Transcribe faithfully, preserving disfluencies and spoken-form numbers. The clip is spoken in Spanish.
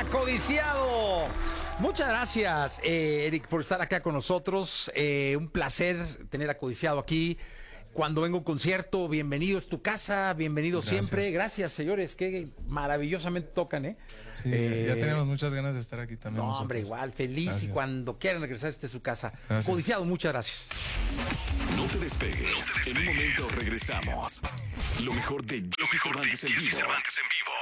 Codiciado. Muchas gracias, eh, Eric, por estar acá con nosotros. Eh, un placer tener a Codiciado aquí. Cuando vengo a un concierto, bienvenido, es tu casa, bienvenido Gracias. siempre. Gracias, señores, que maravillosamente tocan, ¿eh? Sí, Eh, ya tenemos muchas ganas de estar aquí también. No, nosotros. hombre, igual, feliz. Gracias. Y cuando quieran regresar, este es su casa. Gracias. Codiciado, muchas gracias. No te despegues. En un momento regresamos. Lo mejor de Jesse Cervantes en vivo.